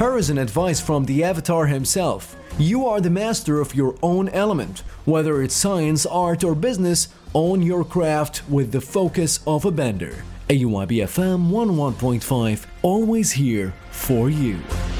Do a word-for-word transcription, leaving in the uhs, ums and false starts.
Here is an advice from the avatar himself. You are the master of your own element. Whether it's science, art, or business, own your craft with the focus of a bender. A U I B F M one oh one point five, always here for you.